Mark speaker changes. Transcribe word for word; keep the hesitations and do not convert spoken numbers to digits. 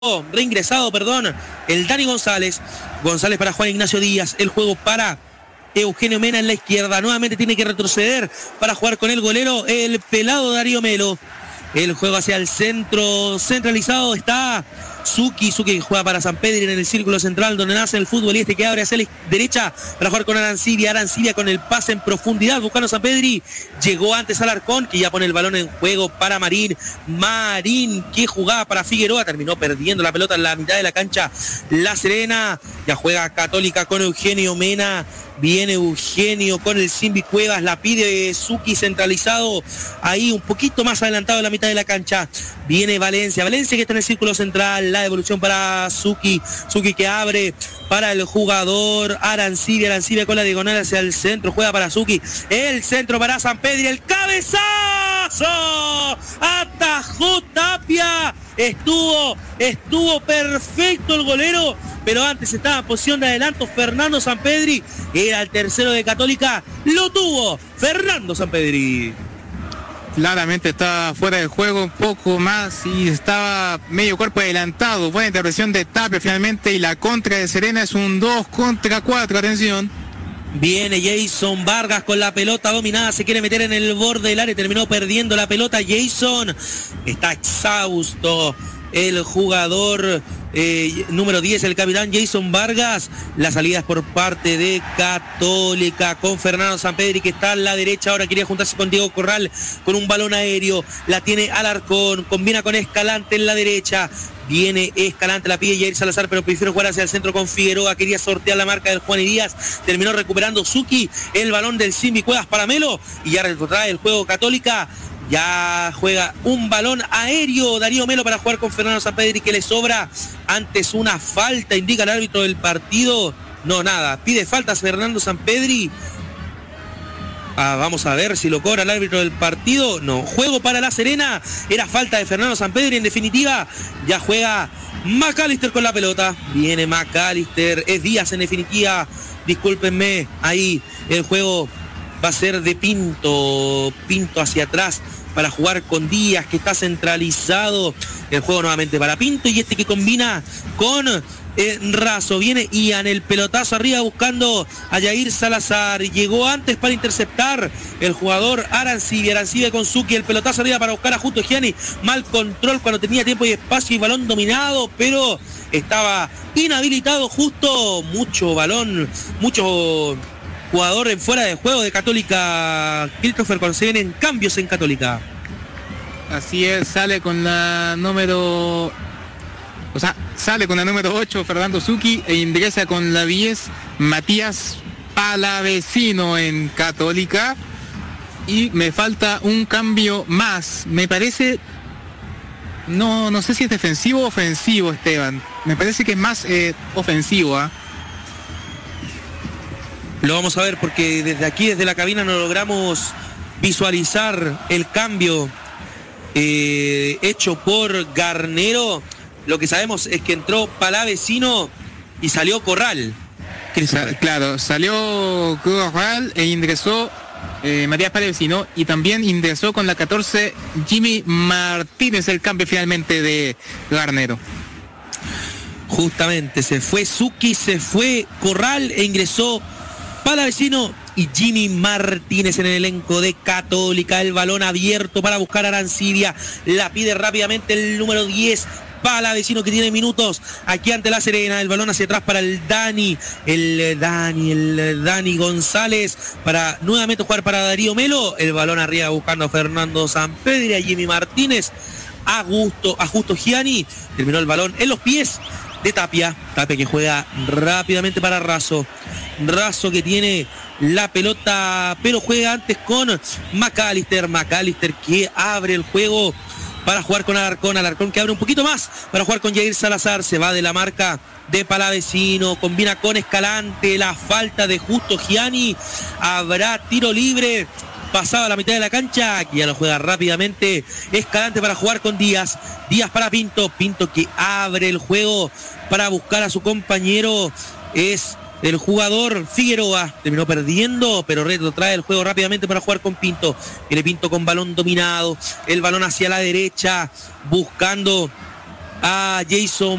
Speaker 1: reingresado, perdón, el Dani González. González para Juan Ignacio Díaz. El juego para Eugenio Mena en la izquierda. Nuevamente tiene que retroceder para jugar con el golero, el pelado Darío Melo. El juego hacia el centro centralizado está Suki, Suki que juega para San Pedro en el círculo central donde nace el fútbol, y este que abre hacia la derecha para jugar con Arancibia, Arancibia con el pase en profundidad buscando a San Pedri, llegó antes Alarcón que ya pone el balón en juego para Marín, Marín que jugaba para Figueroa, terminó perdiendo la pelota en la mitad de la cancha La Serena, ya juega Católica con Eugenio Mena, viene Eugenio con el Simbi Cuevas, la pide Suki centralizado, ahí un poquito más adelantado en la mitad de la cancha, viene Valencia, Valencia que está en el círculo central, la devolución para Suki, Suki que abre para el jugador Arancibia, Arancibia con la diagonal hacia el centro, juega para Suki, el centro para San Pedro, el cabezazo, atajó Tapia, estuvo, estuvo perfecto el golero, pero antes estaba en posición de adelanto Fernando Sampedri, era el tercero de Católica, lo tuvo Fernando Sampedri.
Speaker 2: Claramente estaba fuera del juego un poco más y estaba medio cuerpo adelantado. Buena intervención de Tapia finalmente y la contra de Serena es un dos contra cuatro, atención.
Speaker 1: Viene Jason Vargas con la pelota dominada, se quiere meter en el borde del área, terminó perdiendo la pelota. Jason está exhausto. El jugador eh, número diez, el capitán Jason Vargas. Las salidas por parte de Católica con Fernando Sampedri que está a la derecha. Ahora quería juntarse con Diego Corral con un balón aéreo. La tiene Alarcón, combina con Escalante en la derecha. Viene Escalante, la pide Jair Salazar, pero prefiere jugar hacia el centro con Figueroa. Quería sortear la marca del Juan y Díaz. Terminó recuperando Suki. El balón del Simbi Cuevas para Melo. Y ya retrotrae el juego Católica. Ya juega un balón aéreo Darío Melo para jugar con Fernando Sampedri que le sobra antes una falta, indica el árbitro del partido. No, nada, pide faltas Fernando Sampedri. Ah, vamos a ver si lo cobra el árbitro del partido. No, juego para La Serena. Era falta de Fernando Sampedri. En definitiva, ya juega McAllister con la pelota. Viene McAllister. Es Díaz en definitiva. Discúlpenme. Ahí el juego va a ser de Pinto. Pinto hacia atrás para jugar con Díaz, que está centralizado. El juego nuevamente para Pinto. Y este que combina con eh, Razo. Viene Ian, el pelotazo arriba buscando a Jair Salazar. Llegó antes para interceptar el jugador Arancibia. Arancibia con Suki. El pelotazo arriba para buscar a Justo Gianni. Mal control cuando tenía tiempo y espacio y balón dominado, pero estaba inhabilitado Justo. Mucho balón, mucho jugador en fuera de juego de Católica. Christopher, cuando se vienen cambios en Católica.
Speaker 2: Así es, sale con la número... O sea, sale con la número ocho Fernando Suki e ingresa con la diez Matías Palavecino en Católica. Y me falta un cambio más. Me parece... No, no sé si es defensivo o ofensivo, Esteban. Me parece que es más eh, ofensivo, ¿ah? ¿eh?
Speaker 1: Lo vamos a ver porque desde aquí, desde la cabina, no logramos visualizar el cambio eh, hecho por Garnero. Lo que sabemos es que entró Palavecino y salió Corral.
Speaker 2: Sa- claro, salió Corral e ingresó eh, Matías Palavecino y también ingresó con la catorce Jimmy Martínez, el cambio finalmente de Garnero.
Speaker 1: Justamente, se fue Suki, se fue Corral e ingresó Palavecino y Jimmy Martínez en el elenco de Católica. El balón abierto para buscar a Arancibia. La pide rápidamente el número diez. Palavecino que tiene minutos aquí ante La Serena. El balón hacia atrás para el Dani. El Dani, el Dani González para nuevamente jugar para Darío Melo. El balón arriba buscando a Fernando Sampedri, a Jimmy Martínez. A Gusto, a Justo Gianni. Terminó el balón en los pies de Tapia. Tapia que juega rápidamente para Razo. Razo que tiene la pelota, pero juega antes con McAllister. McAllister que abre el juego para jugar con Alarcón. Alarcón que abre un poquito más para jugar con Jair Salazar. Se va de la marca de Palavecino. Combina con Escalante. La falta de Justo Gianni. Habrá tiro libre. Pasado a la mitad de la cancha, que ya lo juega rápidamente Escalante para jugar con Díaz. Díaz para Pinto. Pinto que abre el juego para buscar a su compañero. Es el jugador Figueroa. Terminó perdiendo, pero retrotrae el juego rápidamente para jugar con Pinto. Viene Pinto con balón dominado. El balón hacia la derecha, buscando a Jason